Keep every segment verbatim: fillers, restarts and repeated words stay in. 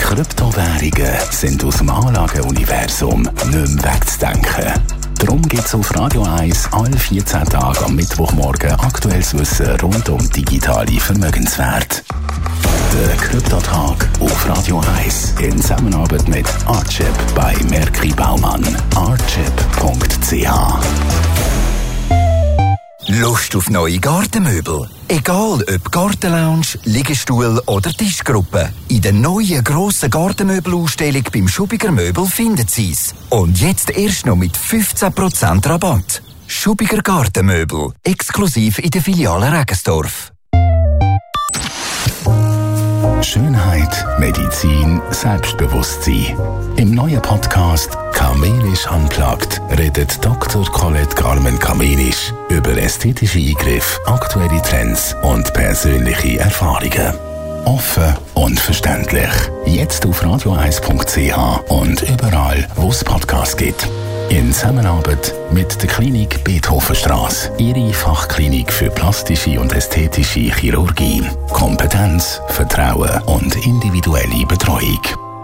Kryptowährungen sind aus dem Anlageuniversum nicht mehr wegzudenken. Darum gibt es auf Radio eins alle vierzehn Tage am Mittwochmorgen aktuelles Wissen rund um digitale Vermögenswerte. Der Kryptotag auf Radio eins in Zusammenarbeit mit Archip bei Merki Baumann. archip punkt c h. Lust auf neue Gartenmöbel? Egal ob Gartenlounge, Liegestuhl oder Tischgruppe. In der neuen grossen Gartenmöbelausstellung beim Schubiger Möbel finden Sie es. Und jetzt erst noch mit fünfzehn Prozent Rabatt. Schubiger Gartenmöbel, exklusiv in der Filiale Regensdorf. Schönheit, Medizin, Selbstbewusstsein. Im neuen Podcast Kamenisch Unplugged redet Doktor Colette Carmen-Kamenisch über ästhetische Eingriffe, aktuelle Trends und persönliche Erfahrungen. Offen und verständlich. Jetzt auf radio eins punkt c h und überall, wo es Podcasts gibt. In Zusammenarbeit mit der Klinik Beethovenstrasse. Ihre Fachklinik für plastische und ästhetische Chirurgie. Kompetenz, Vertrauen und individuelle Betreuung.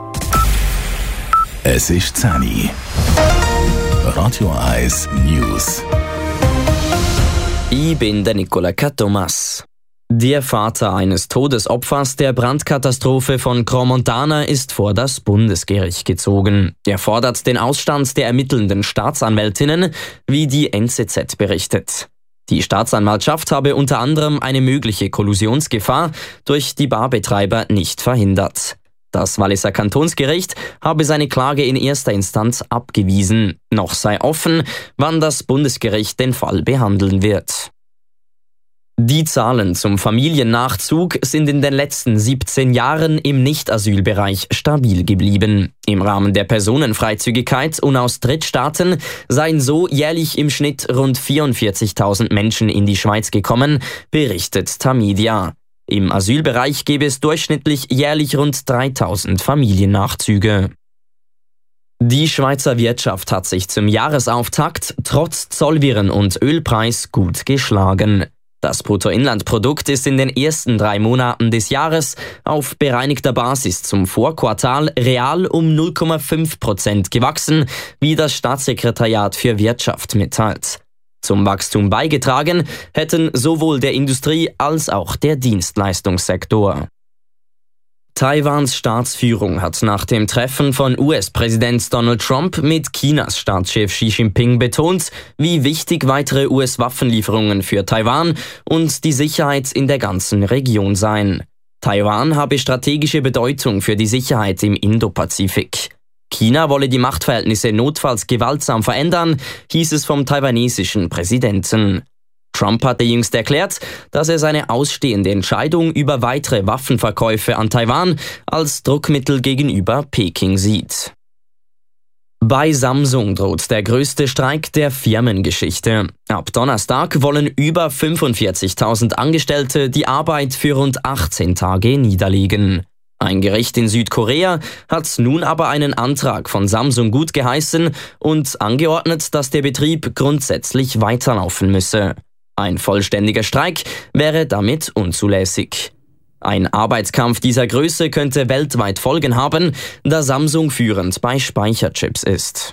Es ist zehn Uhr. Radio eins News. Ich bin der Nicola Catomas. Der Vater eines Todesopfers der Brandkatastrophe von Crans-Montana ist vor das Bundesgericht gezogen. Er fordert den Ausstand der ermittelnden Staatsanwältinnen, wie die N Z Z berichtet. Die Staatsanwaltschaft habe unter anderem eine mögliche Kollusionsgefahr durch die Barbetreiber nicht verhindert. Das Walliser Kantonsgericht habe seine Klage in erster Instanz abgewiesen. Noch sei offen, wann das Bundesgericht den Fall behandeln wird. Die Zahlen zum Familiennachzug sind in den letzten siebzehn Jahren im Nicht-Asylbereich stabil geblieben. Im Rahmen der Personenfreizügigkeit und aus Drittstaaten seien so jährlich im Schnitt rund vierundvierzigtausend Menschen in die Schweiz gekommen, berichtet Tamedia. Im Asylbereich gäbe es durchschnittlich jährlich rund dreitausend Familiennachzüge. Die Schweizer Wirtschaft hat sich zum Jahresauftakt trotz Zollwirren und Ölpreis gut geschlagen. Das Bruttoinlandprodukt ist in den ersten drei Monaten des Jahres auf bereinigter Basis zum Vorquartal real um null Komma fünf Prozent gewachsen, wie das Staatssekretariat für Wirtschaft mitteilt. Zum Wachstum beigetragen hätten sowohl der Industrie- als auch der Dienstleistungssektor. Taiwans Staatsführung hat nach dem Treffen von U S-Präsident Donald Trump mit Chinas Staatschef Xi Jinping betont, wie wichtig weitere U S-Waffenlieferungen für Taiwan und die Sicherheit in der ganzen Region seien. Taiwan habe strategische Bedeutung für die Sicherheit im Indopazifik. China wolle die Machtverhältnisse notfalls gewaltsam verändern, hieß es vom taiwanesischen Präsidenten. Trump hatte jüngst erklärt, dass er seine ausstehende Entscheidung über weitere Waffenverkäufe an Taiwan als Druckmittel gegenüber Peking sieht. Bei Samsung droht der größte Streik der Firmengeschichte. Ab Donnerstag wollen über fünfundvierzigtausend Angestellte die Arbeit für rund achtzehn Tage niederlegen. Ein Gericht in Südkorea hat nun aber einen Antrag von Samsung gutgeheißen und angeordnet, dass der Betrieb grundsätzlich weiterlaufen müsse. Ein vollständiger Streik wäre damit unzulässig. Ein Arbeitskampf dieser Größe könnte weltweit Folgen haben, da Samsung führend bei Speicherchips ist.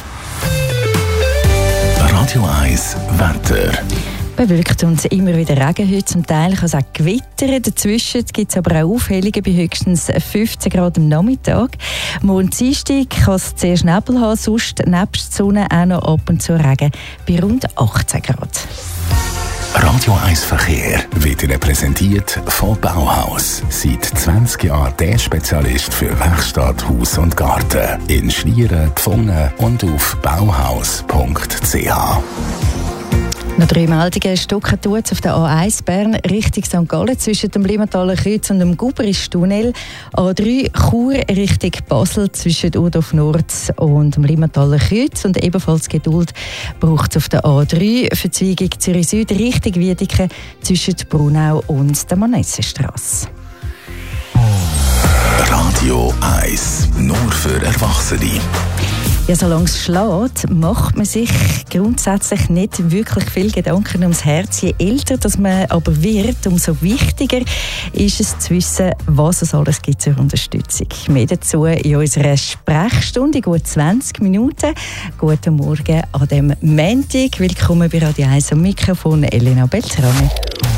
Radio eins Wetter. Bewölkt und immer wieder Regen heute, zum Teil kann es auch gewittern. Dazwischen gibt es aber auch Aufhellungen bei höchstens fünfzehn Grad am Nachmittag. Morgen Dienstag kann es zuerst Nebel haben, sonst nebst der Sonne auch noch ab und zu Regen bei rund achtzehn Grad. Radio eins Verkehr wird Ihnen präsentiert von Bauhaus. Seit zwanzig Jahren der Spezialist für Werkstatt, Haus und Garten. In Schlieren, Pfungen und auf bauhaus punkt c h. Noch drei Meldungen. Stocken tut's auf der A eins Bern Richtung Sankt Gallen zwischen dem Limmataler Kreuz und dem Gubrisch-Tunnel. A drei Chur Richtung Basel zwischen Udorf Nord und dem Limmataler Kreuz. Und ebenfalls Geduld braucht es auf der A drei Verzweigung Zürich Süd Richtung Wiedeke zwischen Brunau und der Manessenstrasse. Radio eins, nur für Erwachsene. Ja, solange es schlägt, macht man sich grundsätzlich nicht wirklich viel Gedanken ums Herz. Je älter dass man aber wird, umso wichtiger ist es zu wissen, was es alles gibt zur Unterstützung. Mehr dazu in unserer Sprechstunde, gut zwanzig Minuten. Guten Morgen an dem Montag. Willkommen bei Radio eins am Mikrofon, Elena Beltrame.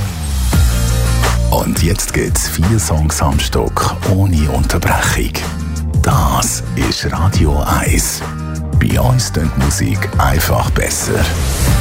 Und jetzt gibt's vier Songs am Stück, ohne Unterbrechung. Das ist Radio eins. Bei uns klingt Musik einfach besser.